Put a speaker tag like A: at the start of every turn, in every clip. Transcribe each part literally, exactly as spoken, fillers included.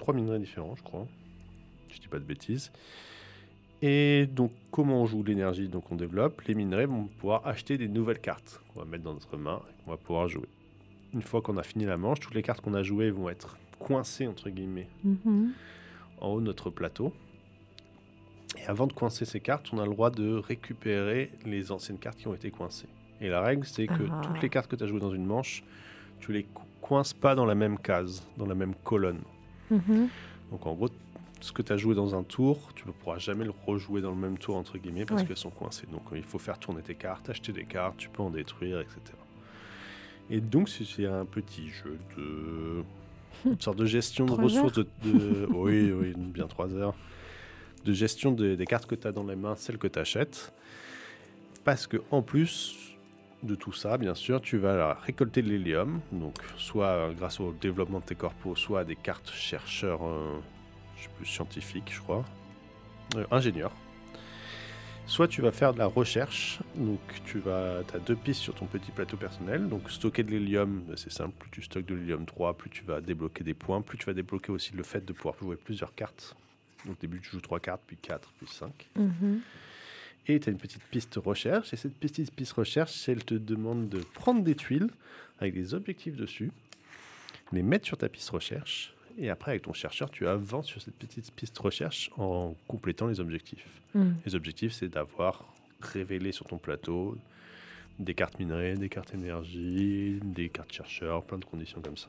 A: trois minerais différents, je crois. Si je dis pas de bêtises. Et donc, comment on joue l'énergie? Donc, on développe. Les minerais vont pouvoir acheter des nouvelles cartes qu'on va mettre dans notre main et qu'on va pouvoir jouer. Une fois qu'on a fini la manche, toutes les cartes qu'on a jouées vont être coincées, entre guillemets, mm-hmm. en haut de notre plateau. Et avant de coincer ces cartes, on a le droit de récupérer les anciennes cartes qui ont été coincées. Et la règle, c'est que ah. toutes les cartes que tu as jouées dans une manche, tu les co- coinces pas dans la même case, dans la même colonne. Mm-hmm. Donc, en gros, ce que tu as joué dans un tour, tu ne pourras jamais le rejouer dans le même tour, entre guillemets, parce ouais. qu'elles sont coincées. Donc, il faut faire tourner tes cartes, acheter des cartes, tu peux en détruire, et cetera. Et donc, c'est un petit jeu de... une sorte de gestion de ressources. De, de... oui, oui, bien trois heures. De gestion de, des cartes que tu as dans les mains, celles que tu achètes. Parce qu'en plus de tout ça, bien sûr, tu vas récolter de l'hélium. Donc, soit grâce au développement de tes corpos, soit des cartes chercheurs... Euh, je sais plus, scientifique, je crois, euh, ingénieur. Soit tu vas faire de la recherche, donc tu vas, as deux pistes sur ton petit plateau personnel, donc stocker de l'hélium, c'est simple, plus tu stockes de l'hélium trois, plus tu vas débloquer des points, plus tu vas débloquer aussi le fait de pouvoir jouer plusieurs cartes. Donc au début tu joues trois cartes, puis quatre, puis cinq. Mm-hmm. Et tu as une petite piste recherche, et cette petite piste recherche, elle te demande de prendre des tuiles avec des objectifs dessus, les mettre sur ta piste recherche. Et après, avec ton chercheur, tu avances sur cette petite piste recherche en complétant les objectifs. Mm. Les objectifs, c'est d'avoir révélé sur ton plateau des cartes minerais, des cartes énergie, des cartes chercheurs, plein de conditions comme ça.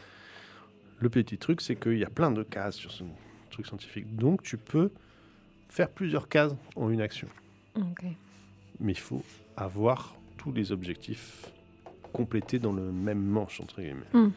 A: Le petit truc, c'est qu'il y a plein de cases sur ce truc scientifique. Donc, tu peux faire plusieurs cases en une action. Okay. Mais il faut avoir tous les objectifs complétés dans le même manche, entre guillemets. Mm.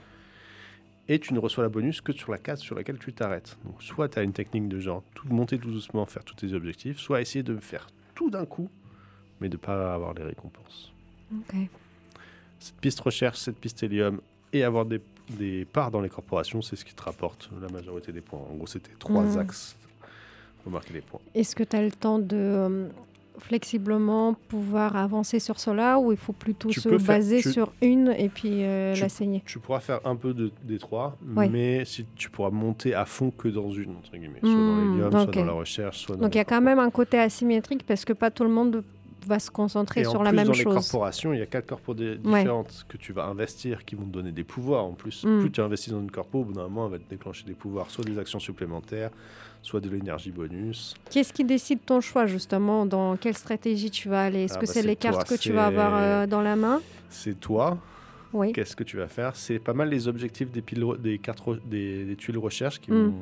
A: Et tu ne reçois la bonus que sur la case sur laquelle tu t'arrêtes. Donc, soit tu as une technique de genre tout monter tout doucement, faire tous tes objectifs, soit essayer de faire tout d'un coup, mais de ne pas avoir les récompenses. Okay. Cette piste recherche, cette piste hélium, et avoir des, des parts dans les corporations, c'est ce qui te rapporte la majorité des points. En gros, c'était trois mmh. axes pour marquer les points.
B: Est-ce que tu as le temps de... Euh... flexiblement pouvoir avancer sur cela ou il faut plutôt tu se baser faire, tu, sur une et puis euh,
A: tu,
B: la saigner?
A: Tu pourras faire un peu de, des trois, ouais. mais si tu pourras monter à fond que dans une, entre guillemets, soit mmh, dans l'hélium, okay. soit dans la recherche, soit dans
B: Donc il y a quand même un côté asymétrique parce que pas tout le monde va se concentrer
A: et
B: sur la même chose.
A: Et en plus, dans les corporations, il y a quatre corpos de, différentes ouais. que tu vas investir qui vont te donner des pouvoirs. En plus, mmh. plus tu investis dans une corpo, au bout d'un moment, elle va te déclencher des pouvoirs, soit des actions supplémentaires, soit de l'énergie bonus.
B: Qu'est-ce qui décide ton choix, justement? Dans quelle stratégie tu vas aller? Est-ce ah que bah c'est, c'est les toi, cartes que c'est... tu vas avoir euh, dans la main?
A: C'est toi.
B: Oui.
A: Qu'est-ce que tu vas faire? C'est pas mal les objectifs des, piles, des, cartes, des, des tuiles recherche qui, mm. vont,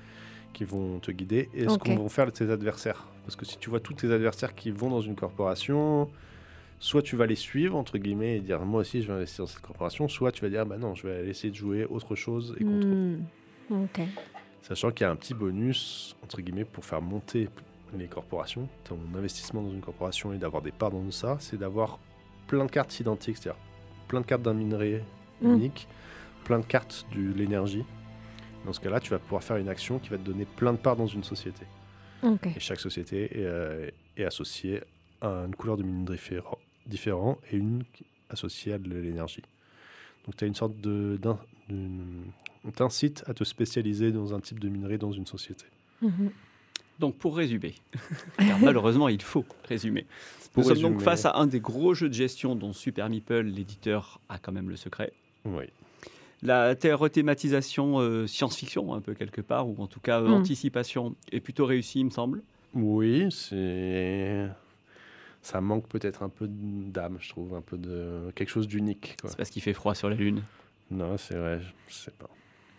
A: qui vont te guider. Et okay. ce qu'on vont faire de tes adversaires. Parce que si tu vois tous tes adversaires qui vont dans une corporation, soit tu vas les suivre, entre guillemets, et dire « moi aussi, je vais investir dans cette corporation », soit tu vas dire « bah non, je vais aller essayer de jouer autre chose et contre
B: mm. Ok.
A: Sachant qu'il y a un petit bonus, entre guillemets, pour faire monter les corporations. Ton investissement dans une corporation et d'avoir des parts dans ça, c'est d'avoir plein de cartes identiques, c'est-à-dire plein de cartes d'un minerai mmh. unique, plein de cartes de l'énergie. Dans ce cas-là, tu vas pouvoir faire une action qui va te donner plein de parts dans une société. Okay. Et chaque société est, euh, est associée à une couleur de minerai différent, différent et une associée à de l'énergie. Donc tu as une sorte de... D'un, d'une, on t'incite à te spécialiser dans un type de minerai dans une société.
C: Mmh. Donc, pour résumer, car malheureusement, il faut résumer. Pour Nous résumer. sommes donc face à un des gros jeux de gestion dont Super Meeple, l'éditeur, a quand même le secret.
A: Oui.
C: La rethématisation euh, science-fiction, un peu quelque part, ou en tout cas euh, mmh. anticipation, est plutôt réussie, il me semble.
A: Oui, c'est... ça manque peut-être un peu d'âme, je trouve, un peu de quelque chose d'unique, quoi.
C: C'est parce qu'il fait froid sur la Lune.
A: Non, c'est vrai, je sais pas.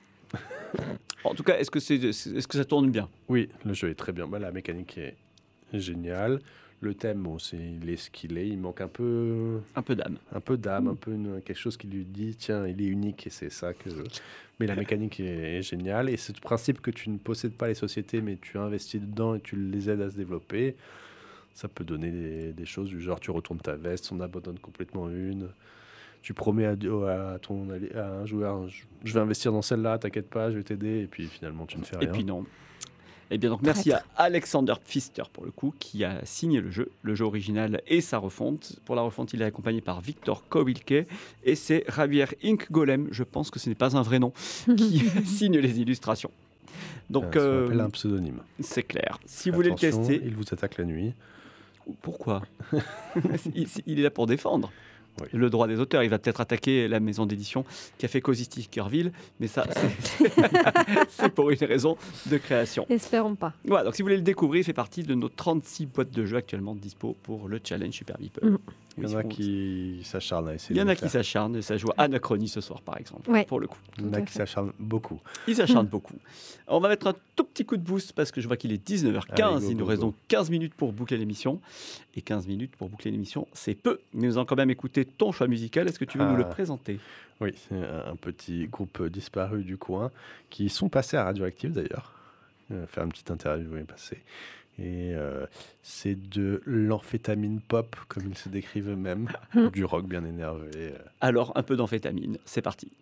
C: En tout cas, est-ce que, c'est, est-ce que ça tourne bien?
A: Oui, le jeu est très bien. Bah, la mécanique est géniale. Le thème, bon, c'est, il est ce qu'il est. Il manque un peu...
C: Un peu d'âme.
A: Un peu d'âme, mmh. un peu une, quelque chose qui lui dit, tiens, il est unique et c'est ça que... Mais la mécanique est, est géniale. Et ce principe que tu ne possèdes pas les sociétés, mais tu investis dedans et tu les aides à se développer, ça peut donner des, des choses du genre, tu retournes ta veste, on abandonne complètement une... Tu promets à, à, ton, à un joueur, je vais investir dans celle-là, t'inquiète pas, je vais t'aider, et puis finalement tu ne fais rien.
C: Et puis non. Eh bien donc merci à Alexander Pfister pour le coup, qui a signé le jeu, le jeu original et sa refonte. Pour la refonte, il est accompagné par Victor Kowilke et c'est Javier Ink Golem, je pense que ce n'est pas un vrai nom, qui signe les illustrations. Donc,
A: euh, ça s'appelle un pseudonyme.
C: C'est clair. Si
A: Attention,
C: vous voulez le tester...
A: il vous attaque la nuit.
C: Pourquoi? il, il est là pour défendre. Oui. Le droit des auteurs. Il va peut-être attaquer la maison d'édition qui a fait Cozy Stickerville, mais ça, c'est, c'est pour une raison de création.
B: Espérons pas.
C: Voilà, donc si vous voulez le découvrir, il fait partie de nos trente-six boîtes de jeux actuellement dispo pour le challenge Super Meeple.
B: Mm.
A: Il y en a qui s'acharnent à essayer.
C: Il y en
A: a
C: qui s'acharnent, et ça joue à Anachronie ce soir, par exemple,
B: ouais.
C: pour le coup.
A: Il y en a qui s'acharnent beaucoup.
C: Ils s'acharnent beaucoup. On va mettre un tout petit coup de boost parce que je vois qu'il est dix-neuf heures quinze. Allez, go, il nous go, reste go. donc quinze minutes pour boucler l'émission. Et quinze minutes pour boucler l'émission, c'est peu. Mais nous allons quand même écouter ton choix musical. Est-ce que tu veux ah. nous le présenter?
A: Oui, c'est un petit groupe disparu du coin qui sont passés à Radioactive d'ailleurs. Euh, faire une petite interview est passé. Et euh, c'est de l'amphétamine pop, comme ils se décrivent eux-mêmes, du rock bien énervé.
C: Alors, un peu d'amphétamine, c'est parti.